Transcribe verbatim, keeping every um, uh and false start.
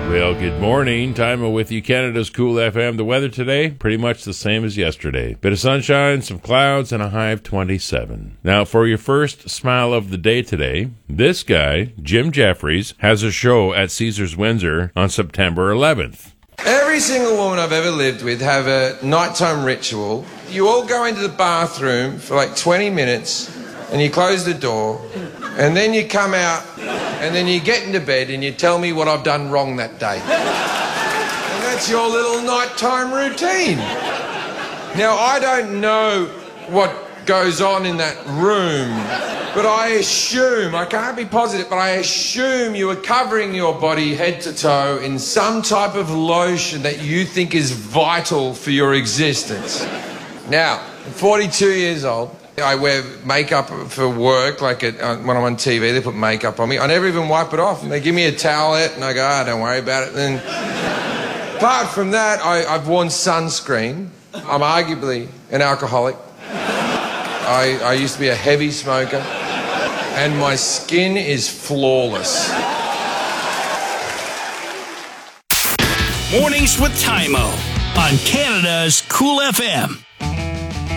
Well, good morning. Time with you, Canada's Cool F M. The weather today, pretty much the same as yesterday. Bit of sunshine, some clouds, and a high of twenty-seven. Now, for your first smile of the day today, this guy, Jim Jeffries, has a show at Caesars Windsor on September eleventh. Every single woman I've ever lived with have a nighttime ritual. You all go into the bathroom for like twenty minutes, and you close the door, and then you come out, and then you get into bed and you tell me what I've done wrong that day. And that's your little nighttime routine. Now, I don't know what goes on in that room, but I assume, I can't be positive, but I assume you are covering your body head to toe in some type of lotion that you think is vital for your existence. Now, I'm forty-two years old. I wear makeup for work, like at, uh, when I'm on T V, they put makeup on me. I never even wipe it off. And they give me a towelette, and I go, ah, don't worry about it. And then, apart from that, I, I've worn sunscreen. I'm arguably an alcoholic. I, I used to be a heavy smoker. And my skin is flawless. Mornings with Tymo on Canada's Cool F M.